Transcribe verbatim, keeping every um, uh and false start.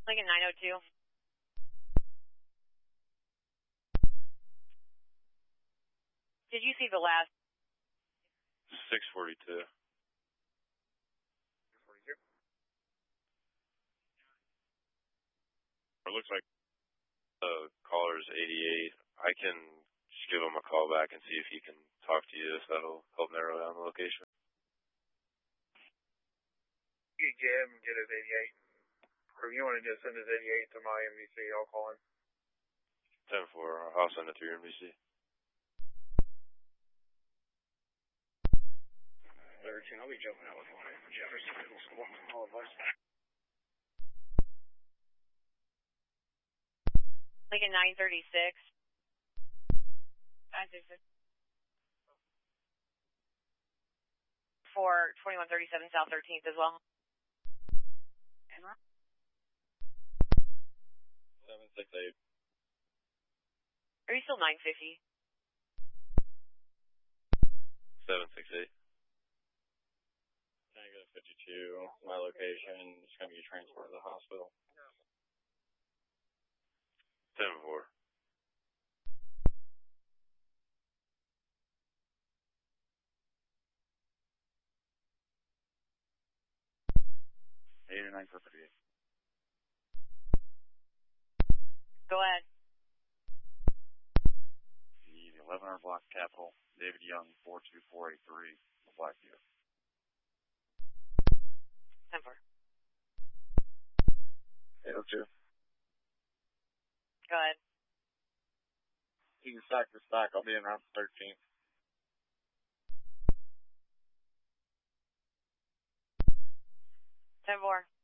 Lincoln nine oh two. Did you see the last? six forty-two. six forty-two. It looks like the caller's eighty-eight. I can just give him a call back and see if he can talk to you, if that'll help narrow down the location. You can get him and get his eighty-eight. Or if you want to just send his eighty-eight to my M V C, I'll call him. ten four, I'll send it to your M V C. thirteen, I'll be jumping out with one from Jefferson Middle School. All of us. Lincoln nine thirty-six. nine thirty-six. For twenty-one thirty-seven South thirteenth as well. seven six eight. Are you still nine fifty? seven six eight. Tango fifty-two, my location is going to be transferred to the hospital. ten four. eighty-nine for thirty-eight. Go ahead. The eleven hundred block Capital, David Young, four two four eight three, Blackview. ten four. eight oh two. Go ahead. You can stack the stack. I'll be in around thirteenth. ten four.